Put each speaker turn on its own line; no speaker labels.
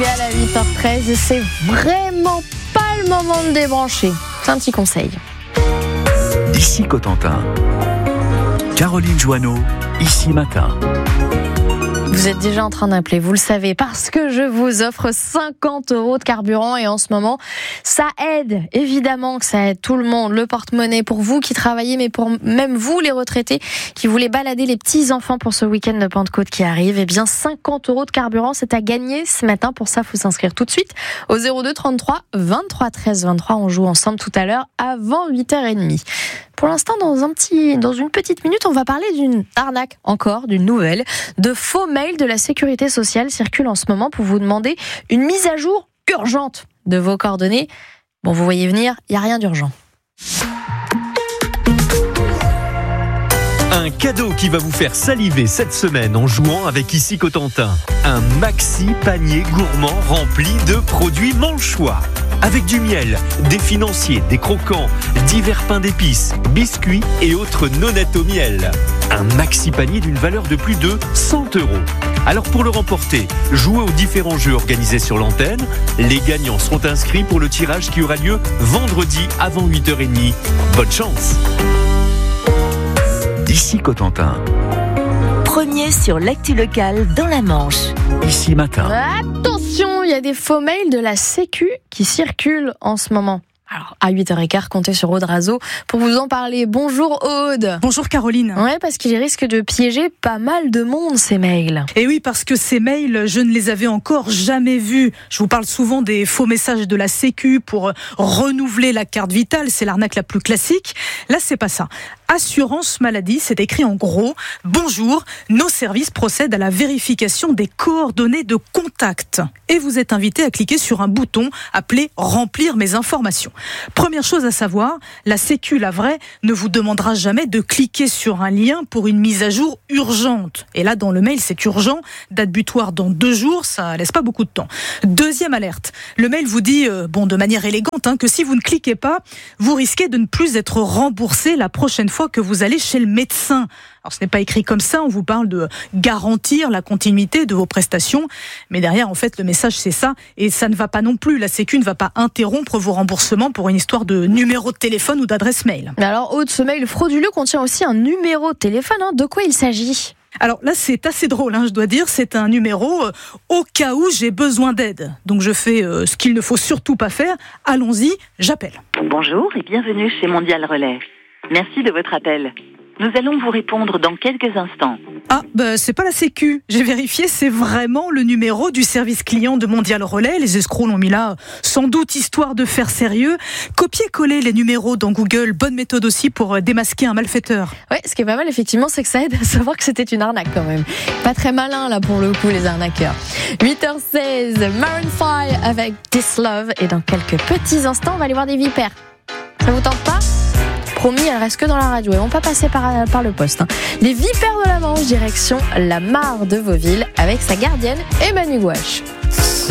Mondial à 8h13 et c'est vraiment pas le moment de débrancher. C'est un petit conseil.
Ici Cotentin. Caroline Joanneau, ici Matin.
Vous êtes déjà en train d'appeler, vous le savez, parce que je vous offre 50 € de carburant et en ce moment, ça aide, évidemment que ça aide tout le monde, le porte-monnaie pour vous qui travaillez, mais pour même vous les retraités qui voulez balader les petits-enfants pour ce week-end de Pentecôte qui arrive. Eh bien, 50 € de carburant, c'est à gagner ce matin. Pour ça, il faut s'inscrire tout de suite au 02 33 23 13 23. On joue ensemble tout à l'heure avant 8h30. Pour l'instant, dans une petite minute, on va parler d'une arnaque, encore, d'une nouvelle. De faux mails de la Sécurité sociale circulent en ce moment pour vous demander une mise à jour urgente de vos coordonnées. Bon, vous voyez venir, il n'y a rien d'urgent.
Un cadeau qui va vous faire saliver cette semaine en jouant avec Ici Cotentin. Un maxi panier gourmand rempli de produits Manchois. Avec du miel, des financiers, des croquants, divers pains d'épices, biscuits et autres nonettes au miel. Un maxi panier d'une valeur de plus de 100 €. Alors pour le remporter, jouez aux différents jeux organisés sur l'antenne. Les gagnants seront inscrits pour le tirage qui aura lieu vendredi avant 8h30. Bonne chance!
Ici Cotentin.
Premier sur l'actu locale dans la Manche.
Ici Matin.
Attention, il y a des faux mails de la Sécu qui circulent en ce moment. Alors, à 8h15, comptez sur Aude Razo pour vous en parler. Bonjour Aude.
Bonjour Caroline.
Ouais, parce qu'il risque de piéger pas mal de monde, ces mails.
Et oui, parce que ces mails, je ne les avais encore jamais vus. Je vous parle souvent des faux messages de la Sécu pour renouveler la carte vitale. C'est l'arnaque la plus classique. Là, c'est pas ça. Assurance maladie, c'est écrit en gros. Bonjour, nos services procèdent à la vérification des coordonnées de contact. Et vous êtes invité à cliquer sur un bouton appelé remplir mes informations. Première chose à savoir, la Sécu, la vraie, ne vous demandera jamais de cliquer sur un lien pour une mise à jour urgente. Et là, dans le mail, c'est urgent. Date butoir dans 2 jours, ça laisse pas beaucoup de temps. Deuxième alerte. Le mail vous dit, de manière élégante, que si vous ne cliquez pas, vous risquez de ne plus être remboursé la prochaine fois que vous allez chez le médecin. Alors ce n'est pas écrit comme ça, on vous parle de garantir la continuité de vos prestations, mais derrière en fait le message c'est ça, et ça ne va pas non plus, la Sécu ne va pas interrompre vos remboursements pour une histoire de numéro de téléphone ou d'adresse mail.
Mais alors Aude, ce mail frauduleux contient aussi un numéro de téléphone, de quoi il s'agit ?
Alors là, c'est assez drôle, je dois dire. C'est un numéro au cas où j'ai besoin d'aide. Donc je fais ce qu'il ne faut surtout pas faire. Allons-y, j'appelle.
Bonjour et bienvenue chez Mondial Relais. Merci de votre appel. Nous allons vous répondre dans quelques instants.
C'est pas la Sécu. J'ai vérifié, c'est vraiment le numéro du service client de Mondial Relais. Les escrocs l'ont mis là, sans doute histoire de faire sérieux. Copier-coller les numéros dans Google, bonne méthode aussi pour démasquer un malfaiteur.
Ouais, ce qui est pas mal effectivement, c'est que ça aide à savoir que c'était une arnaque quand même. Pas très malin là pour le coup les arnaqueurs. 8h16, Maroon 5 avec This Love et dans quelques petits instants, on va aller voir des vipères. Ça vous tente pas ? Promis, elle reste que dans la radio et on va pas passer par le poste. Les vipères de la Manche, direction la Mare de Vauville avec sa gardienne Emmanuelle Gouache.